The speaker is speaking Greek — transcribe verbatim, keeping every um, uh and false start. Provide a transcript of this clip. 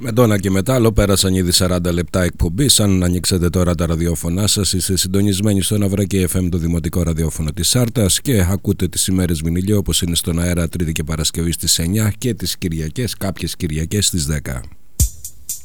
Μεντόνα και Μετάλλο, πέρασαν ήδη σαράντα λεπτά εκπομπή. Αν ανοίξετε τώρα τα ραδιόφωνά σας, είστε συντονισμένοι στο Ναυράκι εφ εμ, το δημοτικό ραδιόφωνο της Σάρτας, και ακούτε τις ημέρες Μηνυλίου όπως είναι στον αέρα Τρίτη και Παρασκευή στις εννιά και τις Κυριακές, κάποιες Κυριακές στις δέκα.